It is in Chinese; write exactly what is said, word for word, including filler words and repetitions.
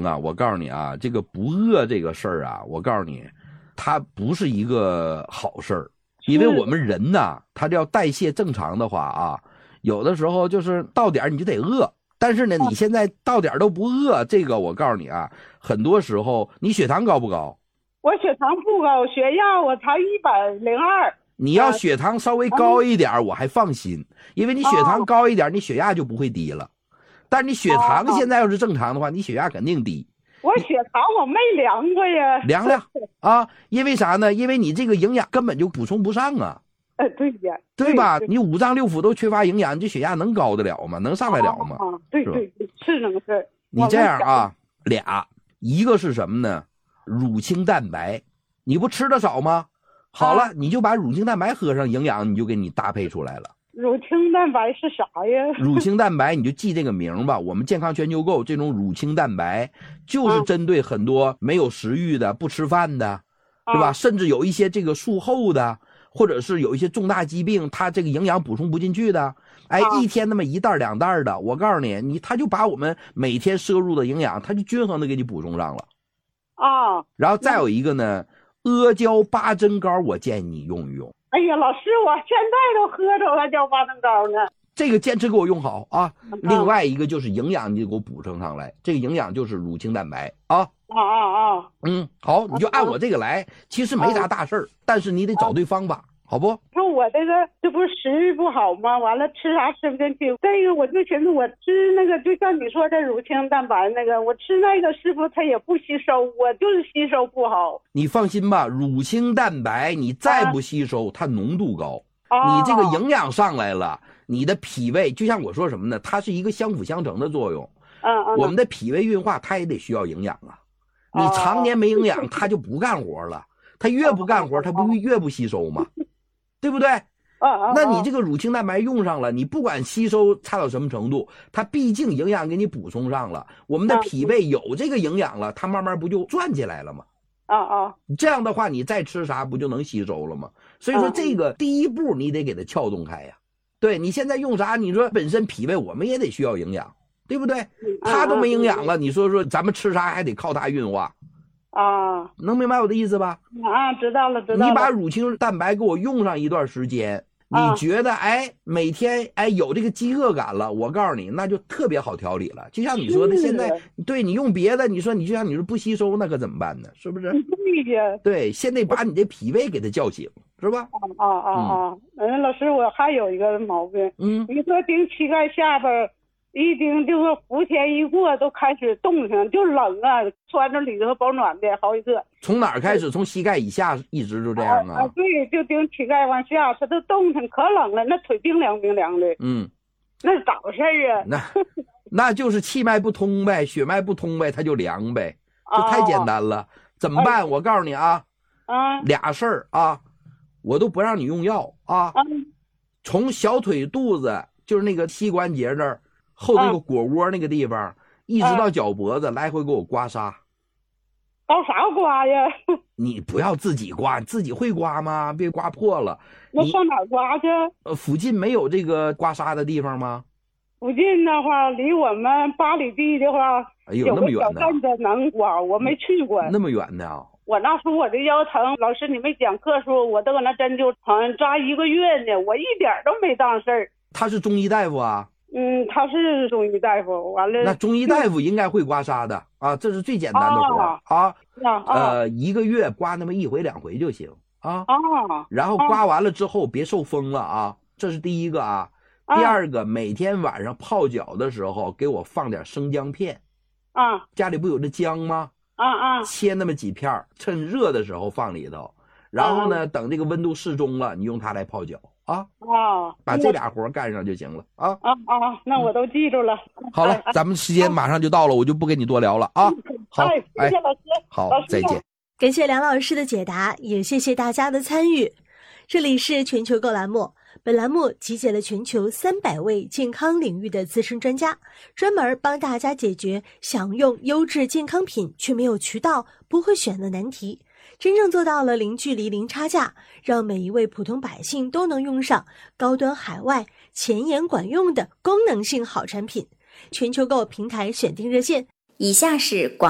情啊，我告诉你啊，这个不饿这个事儿啊，我告诉你，它不是一个好事儿，因为我们人呐，他要代谢正常的话啊，有的时候就是到点你就得饿，但是呢，你现在到点都不饿，这个我告诉你啊，很多时候你血糖高不高？ 我血糖不高，血压我才一百零二。 你要血糖稍微高一点，我还放心，因为你血糖高一点，你血压就不会低了。但是你血糖现在要是正常的话，你血压肯定低。 我血糖我没量过呀。 量量啊，因为啥呢？因为你这个营养根本就补充不上啊。 呃，对呀， 对吧？你五脏六腑都缺乏营养，你这血压能高得了吗？能上来了吗？ 啊，对对对，是那个事儿。 你这样啊，俩，一个是什么呢？乳清蛋白，你不吃的少吗？好了，你就把乳清蛋白喝上，营养你就给你搭配出来了。 乳清蛋白是啥呀？ 乳清蛋白你就记这个名吧。我们健康全球购这种乳清蛋白，就是针对很多没有食欲的、不吃饭的，是吧？甚至有一些这个术后的，或者是有一些重大疾病，它这个营养补充不进去的，哎，一天那么一袋两袋的，我告诉你，你他就把我们每天摄入的营养，他就均衡的给你补充上了。 啊， 然后再有一个呢，阿胶八珍膏，我建议你用一用。 哎呀，老师，我现在都喝着阿胶八珍膏呢。 这个坚持给我用好啊！另外一个就是营养，你得给我补充上来。这个营养就是乳清蛋白啊！ 啊啊啊！ 嗯，好，你就按我这个来。其实没啥大事儿，但是你得找对方法，好不？ 说我这个这不是食欲不好吗？完了吃啥吃不进去。这个我就寻思，我吃那个就像你说的乳清蛋白那个，我吃那个是不是它也不吸收？我就是吸收不好。 你放心吧，乳清蛋白你再不吸收，它浓度高。 啊、 你这个营养上来了，你的脾胃就像我说什么呢？它是一个相辅相成的作用。 嗯嗯。 我们的脾胃运化它也得需要营养啊。你常年没营养，它就不干活了。它越不干活，它不越不吸收吗？对不对？那你这个乳清蛋白用上了，你不管吸收差到什么程度，它毕竟营养给你补充上了，我们的脾胃有这个营养了，它慢慢不就转起来了吗？ 啊啊！ 这样的话，你再吃啥不就能吸收了吗？所以说这个第一步你得给它撬动开呀。对，你现在用啥？你说本身脾胃我们也得需要营养，对不对？它都没营养了，你说说咱们吃啥还得靠它运化。 啊， 能明白我的意思吧？ 啊，知道了，知道了。 你把乳清蛋白给我用上一段时间，你觉得哎，每天哎有这个饥饿感了，我告诉你，那就特别好调理了。就像你说的，现在对你用别的，你说你就像你说不吸收，那可怎么办呢？是不是？ 对呀。 对，先得把你这脾胃给它叫醒，是吧？ 啊啊啊！嗯，老师，我还有一个毛病， 嗯， 你说顶膝盖下边。一顶就是伏天一过都开始冻上，就冷啊，穿着里头保暖的好几个。 从哪儿开始？从膝盖以下一直就这样啊？ 啊，对，就顶膝盖往下，它都冻上，可冷了，那腿冰凉冰凉的。 嗯， 那是咋回事啊？ 那那就是气脉不通呗，血脉不通呗，它就凉呗，这太简单了。怎么办？我告诉你啊， 啊， 俩事儿啊，我都不让你用药啊。从小腿肚子，就是那个膝关节这儿。后那个腘窝那个地方，啊、一直到脚脖子，来回给我刮痧。 搞啥刮呀？ 你不要自己刮，你自己会刮吗？别刮破了。 那上哪儿刮去？ 呃，附近没有这个刮痧的地方吗？ 附近的话，离我们八里地的话， 哎呦，那么远呢。 有个小镇子能刮，我没去过。 那么远呢、啊？ 我那时候我这腰疼，老师你没讲课时候，我都搁那针灸疼扎一个月呢，我一点都没当事儿。 他是中医大夫啊？ 嗯，他是中医大夫，完了。 那中医大夫应该会刮痧的啊，这是最简单的活啊。 啊, 啊呃，一个月刮那么一回两回就行啊。 啊。 然后刮完了之后别受风了啊，这是第一个啊。第二个，每天晚上泡脚的时候给我放点生姜片。 啊。 家里不有这姜吗？ 啊啊。 切那么几片，趁热的时候放里头，然后呢，等这个温度适中了，你用它来泡脚。啊啊， 把这俩活干上就行了啊啊啊！那我都记住了。 好了，咱们时间马上就到了，我就不跟你多聊了啊。好， 谢谢老师。 好，再见。 感谢梁老师的解答，也谢谢大家的参与。这里是全球购栏目，本栏目集结了全球三百位健康领域的资深专家，专门帮大家解决想用优质健康品却没有渠道、不会选的难题。真正做到了零距离、零差价，让每一位普通百姓都能用上高端海外、前沿管用的功能性好产品。全球购平台选定热线： 以下是广